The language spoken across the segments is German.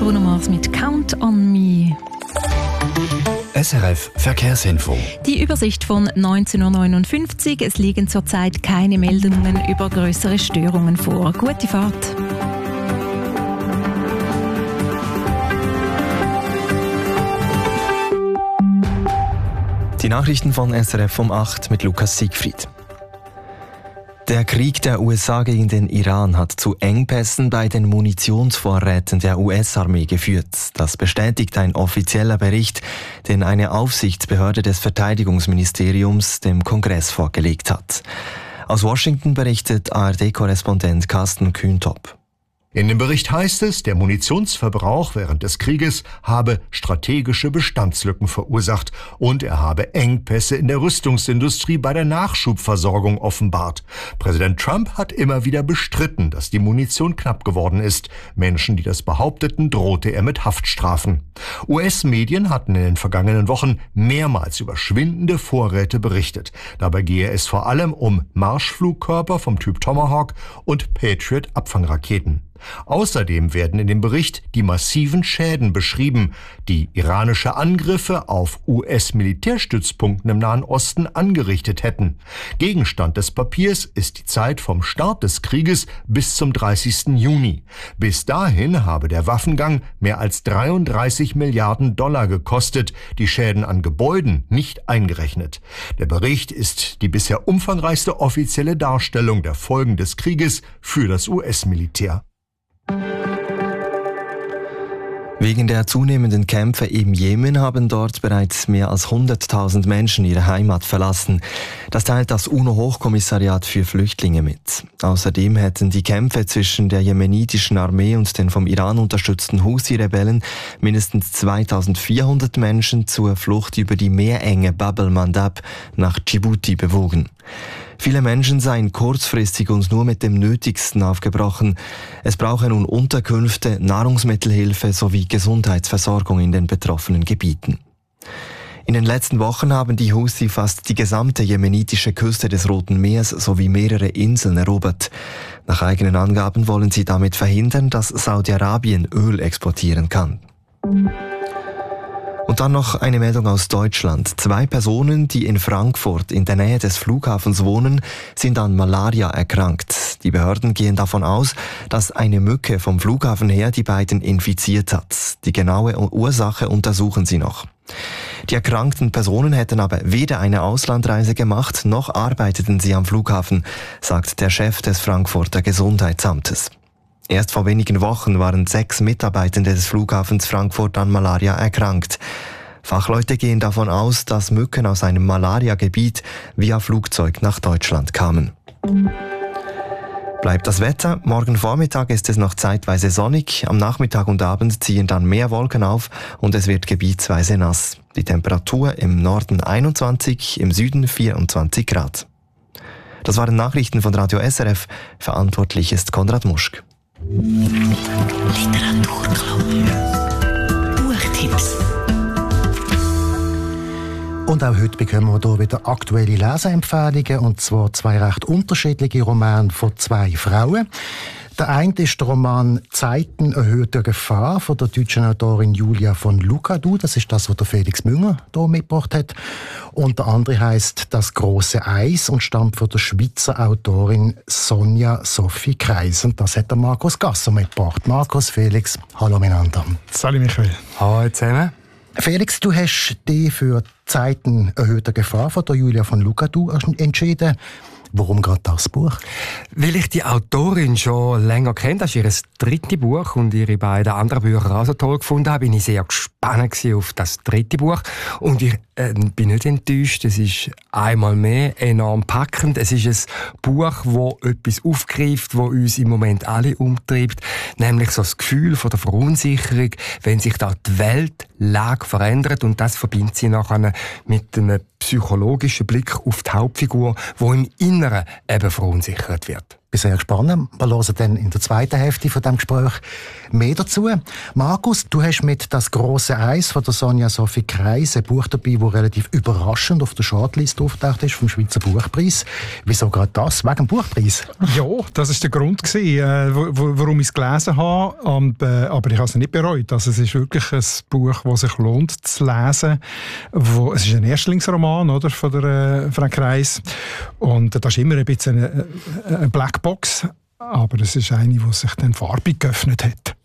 Bruno Mars mit «Count on Me». SRF Verkehrsinfo. Die Übersicht von 19.59 Uhr. Es liegen zurzeit keine Meldungen über grössere Störungen vor. Gute Fahrt. Die Nachrichten von SRF um 8 mit Lukas Siegfried. Der Krieg der USA gegen den Iran hat zu Engpässen bei den Munitionsvorräten der US-Armee geführt. Das bestätigt ein offizieller Bericht, den eine Aufsichtsbehörde des Verteidigungsministeriums dem Kongress vorgelegt hat. Aus Washington berichtet ARD-Korrespondent Carsten Kühntop. In dem Bericht heißt es, der Munitionsverbrauch während des Krieges habe strategische Bestandslücken verursacht und er habe Engpässe in der Rüstungsindustrie bei der Nachschubversorgung offenbart. Präsident Trump hat immer wieder bestritten, dass die Munition knapp geworden ist. Menschen, die das behaupteten, drohte er mit Haftstrafen. US-Medien hatten in den vergangenen Wochen mehrmals über schwindende Vorräte berichtet. Dabei gehe es vor allem um Marschflugkörper vom Typ Tomahawk und Patriot-Abfangraketen. Außerdem werden in dem Bericht die massiven Schäden beschrieben, die iranische Angriffe auf US-Militärstützpunkten im Nahen Osten angerichtet hätten. Gegenstand des Papiers ist die Zeit vom Start des Krieges bis zum 30. Juni. Bis dahin habe der Waffengang mehr als 33 Milliarden Dollar gekostet, die Schäden an Gebäuden nicht eingerechnet. Der Bericht ist die bisher umfangreichste offizielle Darstellung der Folgen des Krieges für das US-Militär. Wegen der zunehmenden Kämpfe im Jemen haben dort bereits mehr als 100.000 Menschen ihre Heimat verlassen. Das teilt das UNO-Hochkommissariat für Flüchtlinge mit. Außerdem hätten die Kämpfe zwischen der jemenitischen Armee und den vom Iran unterstützten Houthi-Rebellen mindestens 2.400 Menschen zur Flucht über die Meerenge Bab el-Mandab nach Djibouti bewogen. Viele Menschen seien kurzfristig und nur mit dem Nötigsten aufgebrochen. Es brauche nun Unterkünfte, Nahrungsmittelhilfe sowie Gesundheitsversorgung in den betroffenen Gebieten. In den letzten Wochen haben die Houthi fast die gesamte jemenitische Küste des Roten Meers sowie mehrere Inseln erobert. Nach eigenen Angaben wollen sie damit verhindern, dass Saudi-Arabien Öl exportieren kann. Und dann noch eine Meldung aus Deutschland. 2 Personen, die in Frankfurt in der Nähe des Flughafens wohnen, sind an Malaria erkrankt. Die Behörden gehen davon aus, dass eine Mücke vom Flughafen her die beiden infiziert hat. Die genaue Ursache untersuchen sie noch. Die erkrankten Personen hätten aber weder eine Auslandreise gemacht, noch arbeiteten sie am Flughafen, sagt der Chef des Frankfurter Gesundheitsamtes. Erst vor wenigen Wochen waren 6 Mitarbeitende des Flughafens Frankfurt an Malaria erkrankt. Fachleute gehen davon aus, dass Mücken aus einem Malaria-Gebiet via Flugzeug nach Deutschland kamen. Bleibt das Wetter. Morgen Vormittag ist es noch zeitweise sonnig. Am Nachmittag und Abend ziehen dann mehr Wolken auf und es wird gebietsweise nass. Die Temperatur im Norden 21, im Süden 24 Grad. Das waren Nachrichten von Radio SRF. Verantwortlich ist Konrad Muschk. Literaturclub. Buchtipps. Und auch heute bekommen wir hier wieder aktuelle Leseempfehlungen, und zwar 2 recht unterschiedliche Romane von 2 Frauen. Der eine ist der Roman «Zeiten erhöhter Gefahr» von der deutschen Autorin Julia von Lucadou. Das ist das, was der Felix Münger hier mitgebracht hat. Und der andere heisst «Das große Eis» und stammt von der Schweizer Autorin Sonja Sophie Kreis. Und das hat der Markus Gasser mitgebracht. Markus, Felix, hallo miteinander. Salut Michael. Hallo zusammen. Felix, du hast dich für «Zeiten erhöhter Gefahr» von der Julia von Lucadou entschieden. Warum gerade das Buch? Weil ich die Autorin schon länger kenne. Das ist ihr 3. Buch und ihre beiden anderen Bücher auch so toll gefunden habe. Bin ich sehr gespannt auf das 3. Buch. Und ich bin nicht enttäuscht. Es ist einmal mehr enorm packend. Es ist ein Buch, das etwas aufgreift, das uns im Moment alle umtreibt. Nämlich so das Gefühl von der Verunsicherung, wenn sich da die Weltlage verändert. Und das verbindet sie nachher mit einem psychologischen Blick auf die Hauptfigur, die im Inneren eben verunsichert wird. Ich bin sehr gespannt. Wir hören dann in der zweiten Hälfte von diesem Gespräch mehr dazu. Markus, du hast mit «Das grosse Eis» von der Sonja Sophie Kreis ein Buch dabei, das relativ überraschend auf der Shortlist auftaucht ist vom Schweizer Buchpreis. Wieso gerade das? Wegen dem Buchpreis? Ja, das war der Grund, warum ich es gelesen habe. Aber ich habe es nicht bereut. Also, es ist wirklich ein Buch, das sich lohnt zu lesen. Es ist ein Erstlingsroman, oder, von der Frau Kreis. Und das ist immer ein bisschen eine Blackbox, aber es ist eine, die sich dann farbig geöffnet hat.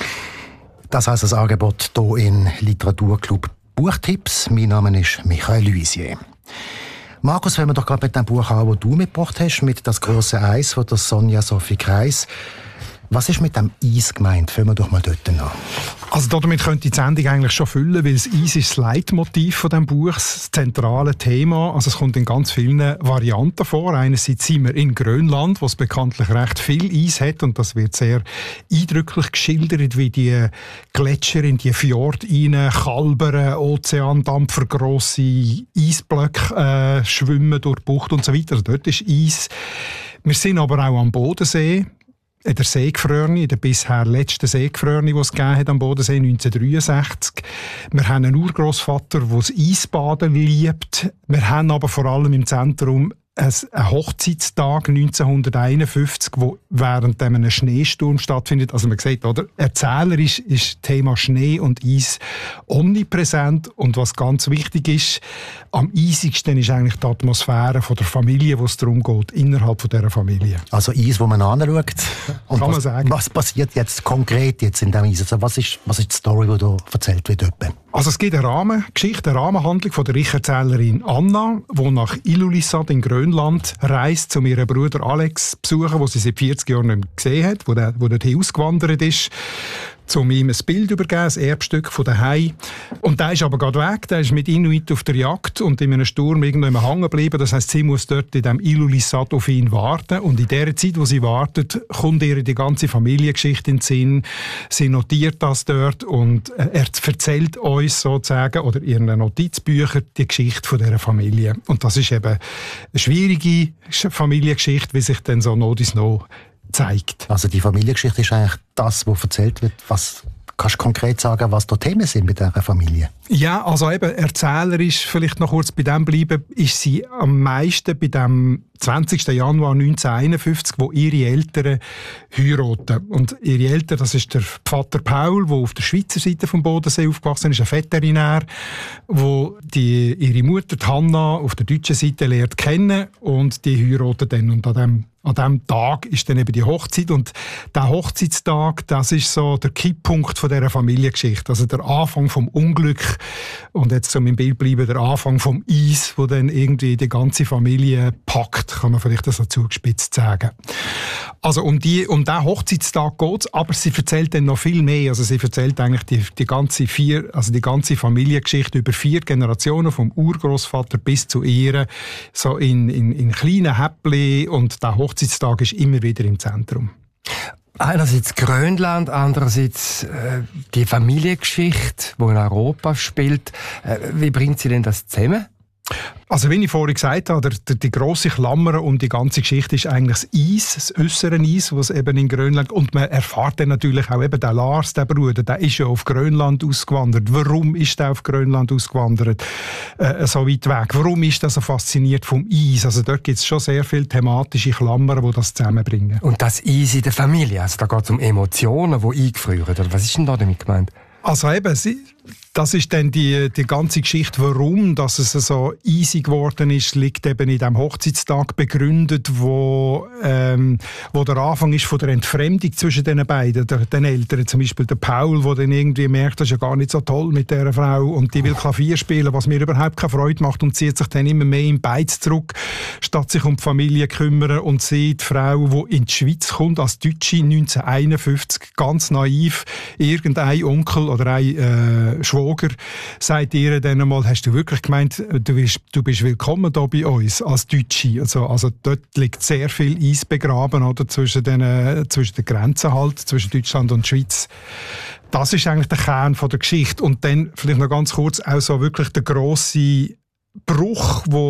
Das heisst das Angebot hier in Literaturclub Buchtipps. Mein Name ist Michael Luisier. Markus, wenn wir doch gerade mit dem Buch an, das du mitgebracht hast, mit «Das grosse Eis» von der Sonja Sophie Kreis. Was ist mit dem Eis gemeint? Fangen wir doch mal dort an. Also damit könnte die Sendung eigentlich schon füllen, weil das Eis ist das Leitmotiv von diesem Buch, das zentrale Thema. Also es kommt in ganz vielen Varianten vor. Einerseits sind wir in Grönland, wo es bekanntlich recht viel Eis hat, und das wird sehr eindrücklich geschildert, wie die Gletscher in die Fjorde rein kalbern, Ozeandampfer, grosse Eisblöcke schwimmen durch die Bucht und so weiter. Also dort ist Eis. Wir sind aber auch am Bodensee. In der Seegefrorene, der bisher letzte Seegefrorene, die es gegeben hat am Bodensee 1963. Wir haben einen Urgroßvater, der das Eisbaden liebt. Wir haben aber vor allem im Zentrum einen Hochzeitstag 1951, wo während einem Schneesturm stattfindet. Also man sieht, oder? Erzählerisch ist das Thema Schnee und Eis omnipräsent. Und was ganz wichtig ist, am eisigsten ist eigentlich die Atmosphäre von der Familie, wo es darum geht, innerhalb von dieser Familie. Also Eis, wo man anschaut. Und kann man sagen. Was passiert jetzt konkret jetzt in diesem Eis? Also was ist die Story, die da erzählt wird? Also es gibt eine Rahmengeschichte, eine Rahmenhandlung von der Ich-Erzählerin Anna, die nach Ilulissat in Grönland reist, um ihren Bruder Alex zu besuchen, den sie seit 40 Jahren nicht mehr gesehen hat, wo dorthin ausgewandert ist, um ihm ein Bild zu übergeben, ein Erbstück von daheim. Und der ist aber gerade weg, der ist mit Inuit auf der Jagd und in einem Sturm irgendwann hängen geblieben. Das heisst, sie muss dort in diesem Ilulissat auf ihn warten. Und in der Zeit, wo sie wartet, kommt ihr die ganze Familiengeschichte in den Sinn. Sie notiert das dort und er erzählt uns sozusagen, oder in ihren Notizbüchern, die Geschichte von dieser Familie. Und das ist eben eine schwierige Familiengeschichte, wie sich dann so noch zeigt. Also die Familiengeschichte ist eigentlich das, was erzählt wird. Was kannst du konkret sagen, was da Themen sind mit dieser Familie? Ja, also eben erzählerisch, vielleicht noch kurz bei dem bleiben, ist sie am meisten bei dem 20. Januar 1951, wo ihre Eltern heiraten. Und ihre Eltern, das ist der Vater Paul, der auf der Schweizer Seite vom Bodensee aufgewachsen ist, ein Veterinär, wo ihre Mutter die Hanna auf der deutschen Seite lernt kennen, und die heiraten dann. Und an diesem Tag ist dann eben die Hochzeit, und der Hochzeitstag, das ist so der Kipppunkt von dieser Familiengeschichte, also der Anfang vom Unglück, und jetzt so im Bild bleiben, der Anfang vom Eis, wo dann irgendwie die ganze Familie packt, kann man vielleicht das so zugespitzt sagen. Also um diesen Hochzeitstag geht es, aber sie erzählt dann noch viel mehr. Also sie erzählt eigentlich die ganze Familiengeschichte über 4 Generationen, vom Urgroßvater bis zu ihr, so in kleinen Häppchen, und der Hochzeitstag ist immer wieder im Zentrum. Einerseits Grönland, andererseits die Familiengeschichte, die in Europa spielt. Wie bringt sie denn das zusammen? Also wie ich vorhin gesagt habe, die grosse Klammer um die ganze Geschichte ist eigentlich das Eis, das äußere Eis, was eben in Grönland, und man erfährt dann natürlich auch eben, der Lars, der Bruder, der ist ja auf Grönland ausgewandert. Warum ist er auf Grönland ausgewandert? So weit weg. Warum ist er so fasziniert vom Eis? Also dort gibt es schon sehr viele thematische Klammern, die das zusammenbringen. Und das Eis in der Familie, also da geht es um Emotionen, die eingefrieren. Oder was ist denn da damit gemeint? Also eben, das ist dann die ganze Geschichte, warum dass es so easy geworden ist, liegt eben in diesem Hochzeitstag begründet, wo der Anfang ist von der Entfremdung zwischen den beiden, den Eltern. Zum Beispiel der Paul, der dann irgendwie merkt, das ist ja gar nicht so toll mit dieser Frau, und die will Klavier spielen, was mir überhaupt keine Freude macht, und zieht sich dann immer mehr in Beiz zurück, statt sich um die Familie zu kümmern. Und sie, die Frau, die in die Schweiz kommt, als Deutsche 1951, ganz naiv, irgendein Onkel oder ein Schwager sagt ihr dann einmal, hast du wirklich gemeint, du bist willkommen hier bei uns als Deutsche? Also dort liegt sehr viel Eis begraben, oder, zwischen den Grenzen halt, zwischen Deutschland und Schweiz. Das ist eigentlich der Kern von der Geschichte. Und dann vielleicht noch ganz kurz auch so wirklich der grosse Bruch, wo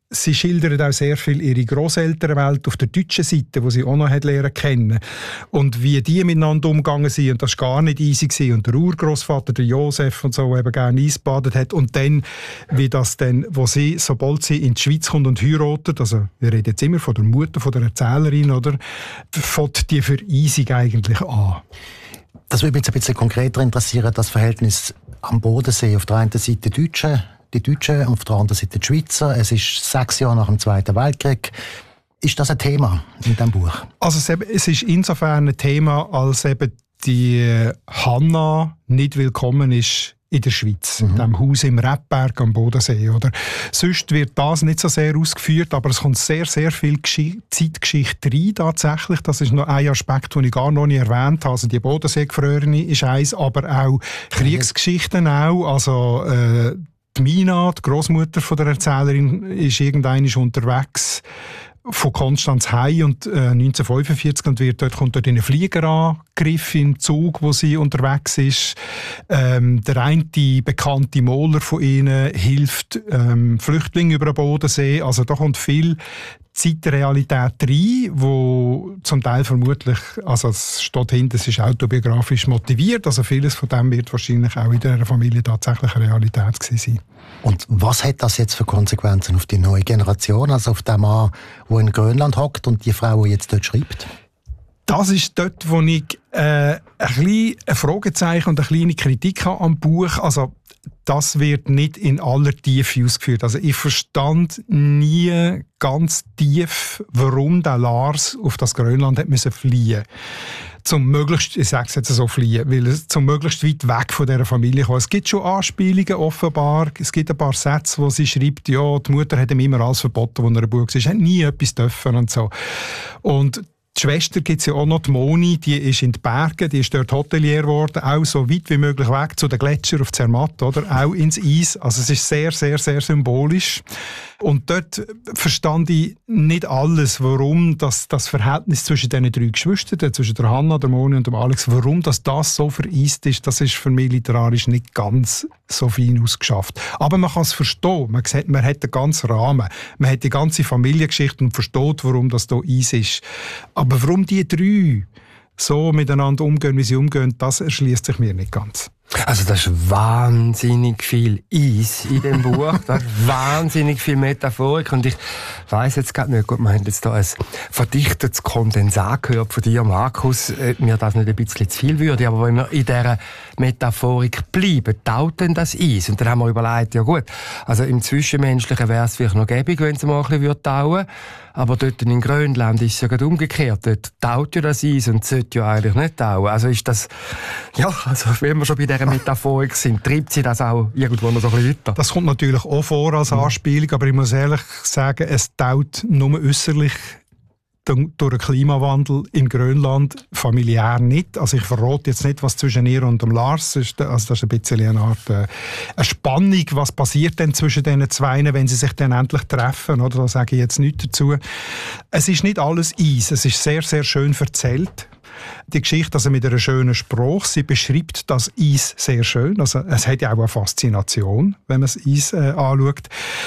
sie schildert auch sehr viel ihre Grosselternwelt auf der deutschen Seite, die sie auch noch lernen kennen. Und wie die miteinander umgegangen sind, und das war gar nicht easy gewesen. Und der Urgroßvater, der Josef und so, eben gerne eisbadet hat. Und dann, wie das dann, wo sie, sobald sie in die Schweiz kommt und heiratet, also wir reden jetzt immer von der Mutter, von der Erzählerin, oder, fängt die Vereisung eigentlich an. Das würde mich jetzt ein bisschen konkreter interessieren, das Verhältnis am Bodensee. Auf der einen Seite die Deutschen und auf der anderen Seite die Schweizer. Es ist 6 Jahre nach dem Zweiten Weltkrieg. Ist das ein Thema in diesem Buch? Also es ist insofern ein Thema, als eben die Hanna nicht willkommen ist in der Schweiz, in diesem Haus im Rebberg am Bodensee. Oder? Sonst wird das nicht so sehr ausgeführt, aber es kommt sehr, sehr viel Zeitgeschichte rein tatsächlich. Das ist noch ein Aspekt, den ich gar noch nicht erwähnt habe. Also die Bodensee-Gefrorene ist eins, aber auch Kriegsgeschichten auch. Also die Mina, die Großmutter von der Erzählerin, ist irgendwann unterwegs von Konstanz heim und 1945 und kommt dort in einen Fliegerangriff im Zug, wo sie unterwegs ist. Der eine bekannte Moller von ihnen hilft Flüchtlingen über den Bodensee. Also da kommt viel Zeitrealität rein, wo zum Teil vermutlich, also es steht hinten, es ist autobiografisch motiviert, also vieles von dem wird wahrscheinlich auch in der Familie tatsächlich Realität gewesen sein. Und was hat das jetzt für Konsequenzen auf die neue Generation, also auf den Mann, der in Grönland hockt und die Frau, die jetzt dort schreibt? Das ist dort, wo ich ein Fragezeichen und eine kleine Kritik habe am Buch. Also das wird nicht in aller Tiefe ausgeführt. Also ich verstand nie ganz tief, warum der Lars auf das Grönland hat müssen fliehen. Ich sage es jetzt so, fliehen, weil es zum möglichst weit weg von dieser Familie kam. Es gibt schon Anspielungen offenbar. Es gibt ein paar Sätze, wo sie schreibt, ja, die Mutter hat ihm immer alles verboten, als er ein Bub war. Er hat nie etwas dürfen und so. Und die Schwester gibt es ja auch noch, die Moni, die ist in den Bergen, die ist dort Hotelier geworden, auch so weit wie möglich weg zu den Gletschern auf Zermatt, oder? Auch ins Eis. Also es ist sehr, sehr, sehr symbolisch. Und dort verstand ich nicht alles, warum das Verhältnis zwischen diesen 3 Geschwistern, zwischen der Hanna, der Moni und dem Alex, warum das so vereist ist, das ist für mich literarisch nicht ganz so fein ausgeschafft. Aber man kann es verstehen. Man sieht, man hat den ganzen Rahmen. Man hat die ganze Familiengeschichte und versteht, warum das hier Eis ist. Aber warum die 3 so miteinander umgehen, wie sie umgehen, das erschließt sich mir nicht ganz. Also das ist wahnsinnig viel Eis in dem Buch, das ist wahnsinnig viel Metaphorik und ich weiss jetzt gerade nicht, gut, wir haben jetzt da ein verdichtetes Kondensat gehört von dir, Markus, mir das nicht ein bisschen zu viel würde, aber wenn wir in dieser Metaphorik bleiben, taut denn das Eis? Und dann haben wir überlegt, ja gut, also im Zwischenmenschlichen wäre es vielleicht noch gäbig, wenn es mal ein bisschen tauen würde, aber dort in Grönland ist es ja gerade umgekehrt, dort taut ja das Eis und sollte ja eigentlich nicht tauen. Also ist das, ja, also wenn wir schon bei dieser Metaphorik sind, treibt sie das auch irgendwo noch so ein bisschen weiter? Das kommt natürlich auch vor als Anspielung, aber ich muss ehrlich sagen, es taut nur äußerlich durch den Klimawandel in Grönland familiär nicht. Also ich verrate jetzt nicht, was zwischen ihr und dem Lars ist. Also das ist ein bisschen eine Art eine Spannung. Was passiert denn zwischen diesen zwei, wenn sie sich dann endlich treffen? Oder? Da sage ich jetzt nichts dazu. Es ist nicht alles Eis. Es ist sehr, sehr schön erzählt. Die Geschichte also mit einer schönen Sprache. Sie beschreibt das Eis sehr schön. Also es hat ja auch eine Faszination, wenn man das Eis anschaut.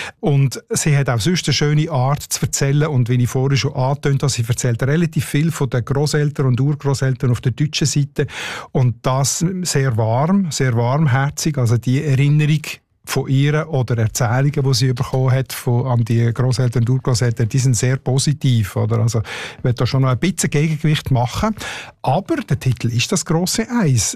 Und sie hat auch sonst eine schöne Art zu erzählen. Und wie ich vorhin schon angetönt habe, sie erzählt relativ viel von den Grosseltern und Urgroßeltern auf der deutschen Seite. Und das sehr warm, sehr warmherzig. Also die Erinnerung von ihr oder Erzählungen, die sie bekommen hat an die Grosseltern und Urgroßeltern, die sind sehr positiv. Oder? Also ich will da schon noch ein bisschen Gegengewicht machen. Aber der Titel ist das grosse Eis.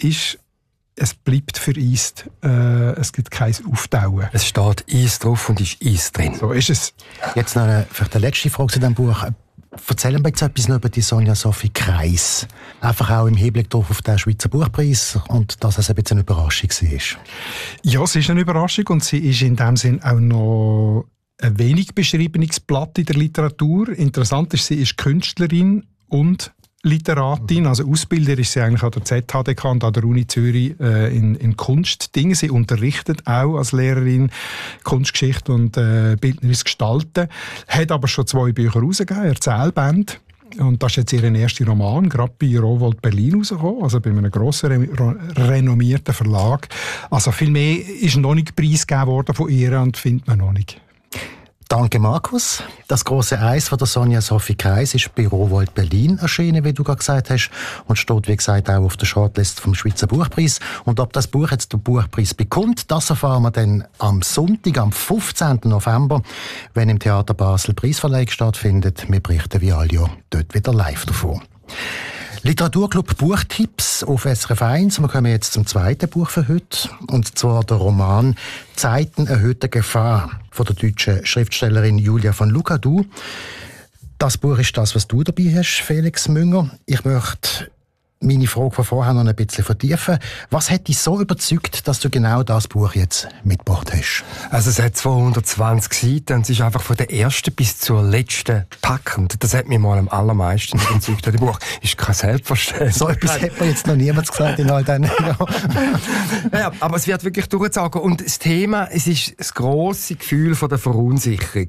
Es bleibt vereist. Es gibt kein Auftauen. Es steht Eis drauf und ist Eis drin. So ist es. Jetzt noch vielleicht eine letzte Frage zu diesem Buch. Erzählen wir jetzt etwas noch über die Sonja Sophie Kreis. Einfach auch im Hinblick auf den Schweizer Buchpreis und dass es ein bisschen eine Überraschung war. Ja, es ist eine Überraschung und sie ist in dem Sinn auch noch ein wenig beschriebenes Blatt in der Literatur. Interessant ist, sie ist Künstlerin und Literatin, also Ausbilder ist sie eigentlich an der ZHDK und an der Uni Zürich in Kunstdingen. Sie unterrichtet auch als Lehrerin Kunstgeschichte und bildnerisches Gestalten, hat aber schon 2 Bücher rausgegeben, Erzählbände. Und das ist jetzt ihr erster Roman, gerade bei Rowohlt Berlin rausgekommen, also bei einem grossen, renommierten Verlag. Also viel mehr ist noch nicht preisgegeben worden von ihr und findet man noch nicht. Danke, Markus. Das große Eis von der Sonja Sophie Kreis ist bei Rowohlt Berlin erschienen, wie du gerade gesagt hast, und steht, wie gesagt, auch auf der Shortlist vom Schweizer Buchpreis. Und ob das Buch jetzt den Buchpreis bekommt, das erfahren wir dann am Sonntag, am 15. November, wenn im Theater Basel Preisverleihung stattfindet. Wir berichten wie alle Jahr dort wieder live davon. Literaturclub Buchtipps auf SRF 1. Wir kommen jetzt zum zweiten Buch für heute. Und zwar der Roman «Zeiten erhöhter Gefahr» von der deutschen Schriftstellerin Julia von Lucadou. Das Buch ist das, was du dabei hast, Felix Münger. Ich möchte meine Frage von vorher noch ein bisschen vertiefen. Was hat dich so überzeugt, dass du genau das Buch jetzt mitgebracht hast? Also es hat 220 Seiten und es ist einfach von der ersten bis zur letzten packend. Das hat mich mal am allermeisten überzeugt. Das Buch ist kein Selbstverständnis. So etwas hat mir jetzt noch niemand gesagt in all diesen Jahren. Ja, aber es wird wirklich durchgezogen. Und das Thema, es ist das grosse Gefühl von der Verunsicherung.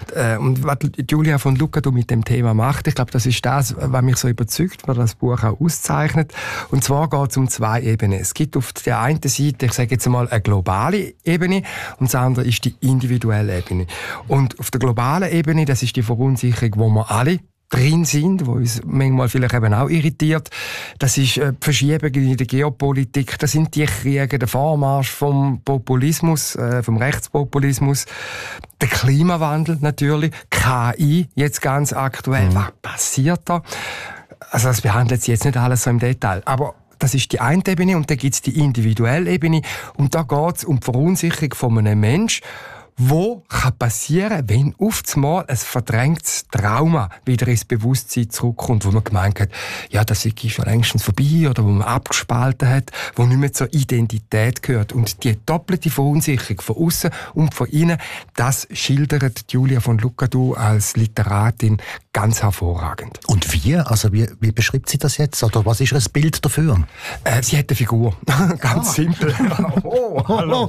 Und was Julia von Lucadou mit dem Thema macht, ich glaube, das ist das, was mich so überzeugt, was das Buch auch auszeichnet. Und zwar geht es um zwei Ebenen. Es gibt auf der einen Seite, ich sage jetzt mal, eine globale Ebene und das andere ist die individuelle Ebene. Und auf der globalen Ebene, das ist die Verunsicherung, wo wir alle drin sind, wo uns manchmal vielleicht eben auch irritiert. Das ist die Verschiebung in der Geopolitik, das sind die Kriege, der Vormarsch vom Populismus, vom Rechtspopulismus, der Klimawandel natürlich, KI, jetzt ganz aktuell. Was passiert da? Also das behandelt sie jetzt nicht alles so im Detail, aber das ist die eine Ebene und dann gibt es die individuelle Ebene und da geht es um die Verunsicherung von einem Menschen, wo kann passieren, wenn auf einmal ein verdrängtes Trauma wieder ins Bewusstsein zurückkommt, wo man gemeint hat, ja, das ist schon längstens vorbei oder wo man abgespalten hat, wo nicht mehr zur Identität gehört. Und die doppelte Verunsicherung von außen und von innen, das schildert Julia von Lucadou als Literatin ganz hervorragend. Und wie? Also wie beschreibt sie das jetzt? Oder was ist ein Bild dafür? Sie hat eine Figur. Ganz simpel. Oh, hallo.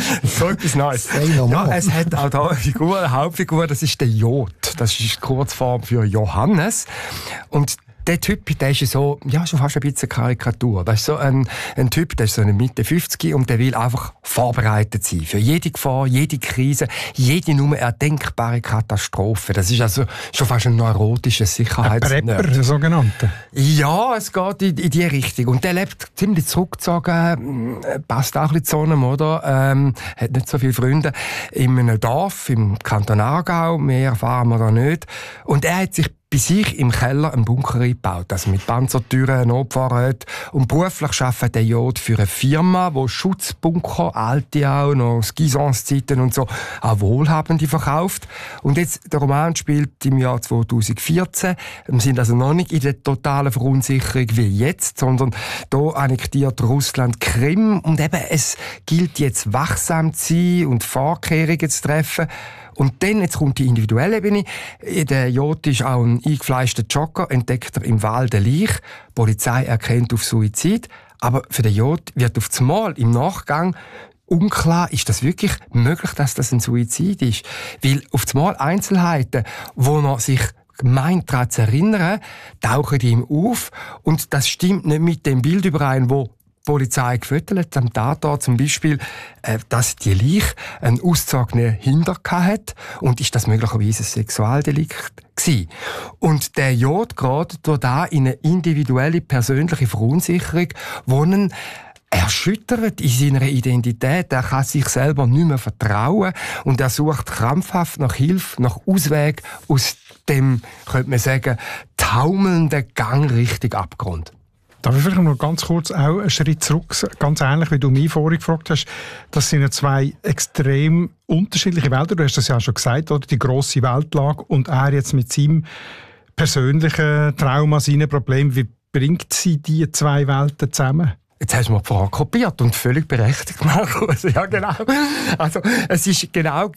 So etwas Neues. Ja, es hat auch da eine Figur, eine Hauptfigur, das ist der Jod. Das ist die Kurzform für Johannes. Und der Typ, der ist so, ja, schon fast ein bisschen Karikatur. Das ist so ein Typ, der ist so eine Mitte 50 und der will einfach vorbereitet sein. Für jede Gefahr, jede Krise, jede nur erdenkbare Katastrophe. Das ist also schon fast ein neurotisches Sicherheitsnerd. Ein Prepper, der sogenannte. Ja, es geht in die Richtung. Und der lebt ziemlich zurückgezogen, passt auch ein bisschen zu einem, oder? Hat nicht so viele Freunde. In einem Dorf, im Kanton Aargau, mehr erfahren wir da nicht. Und er hat sich bei sich im Keller einen Bunker eingebaut, also mit Panzertüren, Notfahrrädern. Und beruflich arbeitet der Jod für eine Firma, die Schutzbunker, alte auch, noch Gisons-Zeiten und so, auch Wohlhabende verkauft. Und jetzt, der Roman spielt im Jahr 2014. Wir sind also noch nicht in der totalen Verunsicherung wie jetzt, sondern da annektiert Russland Krim. Und eben, es gilt jetzt wachsam zu sein und Vorkehrungen zu treffen. Und dann, jetzt kommt die individuelle Ebene. Der Jod ist auch ein eingefleischter Jogger, entdeckt er im Wald eine Leiche. Die Polizei erkennt auf Suizid. Aber für den Jod wird auf einmal im Nachgang unklar, ist das wirklich möglich, dass das ein Suizid ist? Weil auf einmal Einzelheiten, wo er sich meint, daran zu erinnern, tauchen ihm auf. Und das stimmt nicht mit dem Bild überein, wo die Polizei gefüttert am Tatort, zum Beispiel, dass die Leiche einen auszogenen Hintern hat und ist das möglicherweise ein Sexualdelikt gewesen. Und der Jod geht da in eine individuelle, persönliche Verunsicherung, wo ihn erschüttert in seiner Identität. Er kann sich selber nicht mehr vertrauen und er sucht krampfhaft nach Hilfe, nach Ausweg aus dem, könnte man sagen, taumelnden Gang Richtung Abgrund. Darf ich vielleicht noch ganz kurz auch einen Schritt zurück, ganz ähnlich wie du mich vorhin gefragt hast, das sind ja zwei extrem unterschiedliche Welten, du hast das ja schon gesagt, oder? Die grosse Weltlage und er jetzt mit seinem persönlichen Trauma, seinen Problemen, wie bringt sie die zwei Welten zusammen? Jetzt hast du mir die Frage kopiert und völlig berechtigt, Markus. Ja, genau. Also, es ist genau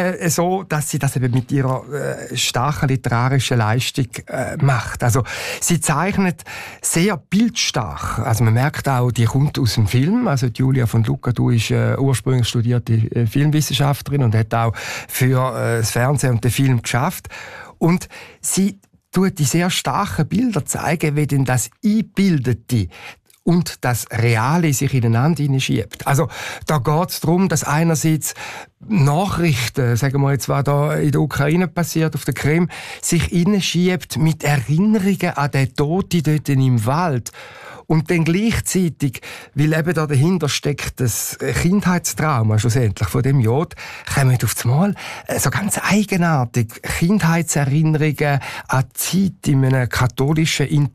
so, dass sie das eben mit ihrer starken literarischen Leistung macht. Also, sie zeichnet sehr bildstark. Also, man merkt auch, die kommt aus dem Film. Also, Julia von Lucadou ist ursprünglich studierte Filmwissenschaftlerin und hat auch für das Fernsehen und den Film geschafft. Und sie tut die sehr starken Bilder zeigen, wie denn das Einbildete und das Reale sich ineinander hineinschiebt. Also da geht es darum, dass einerseits Nachrichten, sagen wir jetzt, was da in der Ukraine passiert, auf der Krim, sich hineinschiebt mit Erinnerungen an den Toten dort im Wald. Und dann gleichzeitig, weil eben da dahinter steckt das Kindheitstrauma schlussendlich von dem Jod, kommen auf einmal so ganz eigenartig Kindheitserinnerungen an die Zeit in einem katholischen